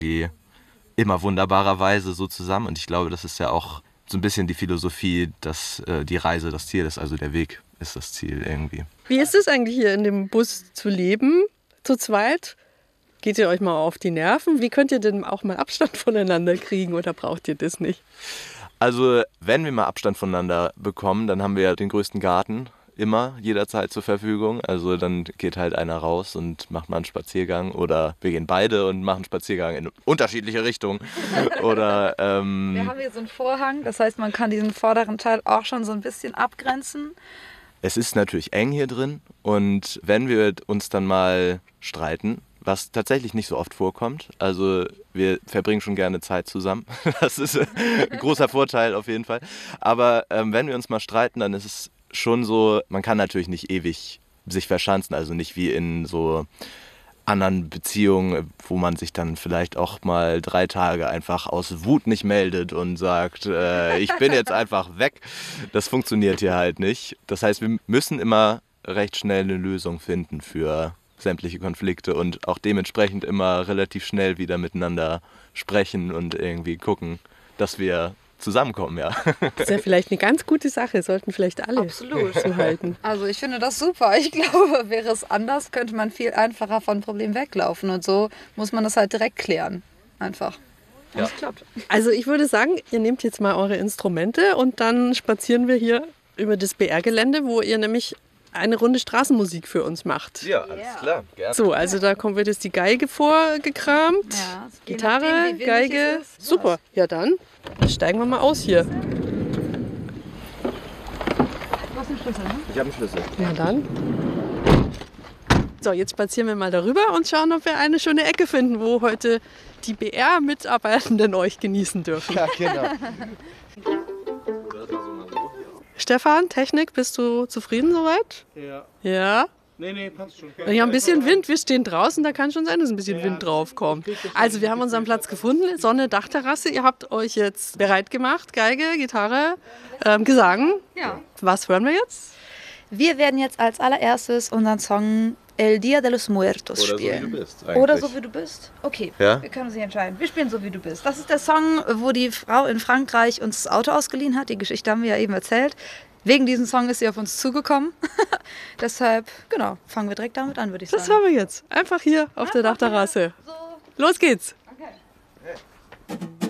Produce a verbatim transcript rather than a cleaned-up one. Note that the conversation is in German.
die immer wunderbarerweise so zusammen. Und ich glaube, das ist ja auch so ein bisschen die Philosophie, dass äh, die Reise das Ziel ist, also der Weg ist das Ziel irgendwie. Wie ist es eigentlich hier in dem Bus zu leben, zu zweit? Geht ihr euch mal auf die Nerven? Wie könnt ihr denn auch mal Abstand voneinander kriegen oder braucht ihr das nicht? Also wenn wir mal Abstand voneinander bekommen, dann haben wir ja den größten Garten immer jederzeit zur Verfügung. Also dann geht halt einer raus und macht mal einen Spaziergang oder wir gehen beide und machen einen Spaziergang in unterschiedliche Richtungen. Oder, ähm, wir haben hier so einen Vorhang, das heißt, man kann diesen vorderen Teil auch schon so ein bisschen abgrenzen. Es ist natürlich eng hier drin und wenn wir uns dann mal streiten, was tatsächlich nicht so oft vorkommt. Also wir verbringen schon gerne Zeit zusammen. Das ist ein großer Vorteil auf jeden Fall. Aber ähm, wenn wir uns mal streiten, dann ist es schon so, man kann natürlich nicht ewig sich verschanzen. Also nicht wie in so anderen Beziehungen, wo man sich dann vielleicht auch mal drei Tage einfach aus Wut nicht meldet und sagt, äh, ich bin jetzt einfach weg. Das funktioniert hier halt nicht. Das heißt, wir müssen immer recht schnell eine Lösung finden für sämtliche Konflikte und auch dementsprechend immer relativ schnell wieder miteinander sprechen und irgendwie gucken, dass wir zusammenkommen, ja. Das ist ja vielleicht eine ganz gute Sache, sollten vielleicht alle Absolut so halten. Also ich finde das super. Ich glaube, wäre es anders, könnte man viel einfacher von Problemen weglaufen und so muss man das halt direkt klären. Einfach. Und Ja. es klappt. Also ich würde sagen, ihr nehmt jetzt mal eure Instrumente und dann spazieren wir hier über das B R-Gelände, wo ihr nämlich eine Runde Straßenmusik für uns macht. Ja, alles klar, gerne. So, also da kommt wird jetzt die Geige vorgekramt, Ja, je Gitarre, nachdem, wie windig Geige. es ist. Super, ja dann steigen wir mal aus hier. Du hast einen Schlüssel, ne? Ich habe einen Schlüssel. Na dann. So, jetzt spazieren wir mal darüber und schauen, ob wir eine schöne Ecke finden, wo heute die B R-Mitarbeitenden euch genießen dürfen. Ja, genau. Stefan, Technik, bist du zufrieden soweit? Ja. Ja? Nee, nee, passt schon. Ja, ein bisschen Wind, wir stehen draußen, da kann schon sein, dass ein bisschen Wind draufkommt. Also wir haben unseren Platz gefunden, Sonne, Dachterrasse, ihr habt euch jetzt bereit gemacht, Geige, Gitarre, ähm, Gesang. Ja. Was hören wir jetzt? Wir werden jetzt als allererstes unseren Song El Dia de los Muertos Oder so, spielen. wie du bist, Oder eigentlich. so wie du bist? Okay, Ja? wir können uns nicht entscheiden. Wir spielen so wie du bist. Das ist der Song, wo die Frau in Frankreich uns das Auto ausgeliehen hat. Die Geschichte haben wir ja eben erzählt. Wegen diesem Song ist sie auf uns zugekommen. Deshalb, genau, fangen wir direkt damit an, würde ich sagen. Das haben wir jetzt. Einfach hier auf der Dachterrasse. So. Los geht's! Okay.